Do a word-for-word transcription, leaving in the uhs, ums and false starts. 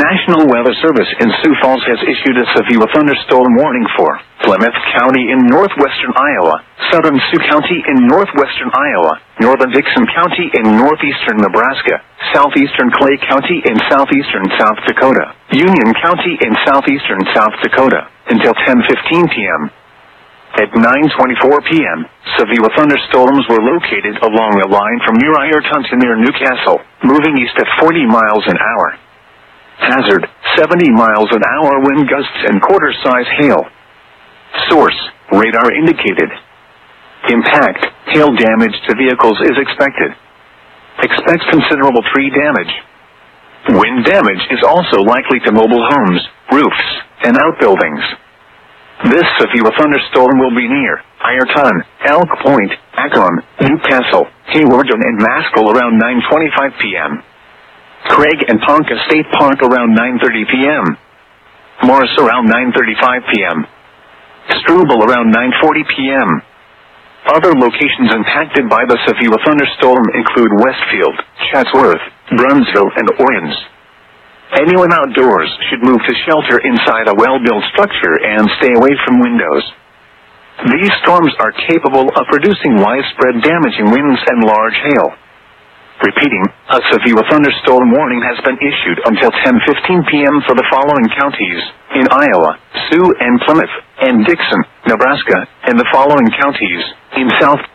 National Weather Service in Sioux Falls has issued a severe thunderstorm warning for Plymouth County in northwestern Iowa, southern Sioux County in northwestern Iowa, northern Dixon County in northeastern Nebraska, southeastern Clay County in southeastern South Dakota, Union County in southeastern South Dakota, until ten fifteen p.m. At nine twenty-four p.m., severe thunderstorms were located along a line from near Ironton to near Newcastle, moving east at forty miles an hour. Hazard, seventy miles an hour wind gusts and quarter-size hail. Source, radar indicated. Impact, hail damage to vehicles is expected. Expect considerable tree damage. Wind damage is also likely to mobile homes, roofs, and outbuildings. This severe thunderstorm will be near Ironton, Elk Point, Akron, Newcastle, Hayward, and Maskell around nine twenty-five p.m. Craig and Ponca State Park around nine thirty p.m. Morris around nine thirty-five p.m. Struble around nine forty p.m. Other locations impacted by the severe thunderstorm include Westfield, Chatsworth, Brunsville, and Owens. Anyone outdoors should move to shelter inside a well-built structure and stay away from windows. These storms are capable of producing widespread damaging winds and large hail. Repeating, a severe thunderstorm warning has been issued until ten fifteen p.m. for the following counties in Iowa, Sioux and Plymouth, and Dixon, Nebraska, and the following counties in South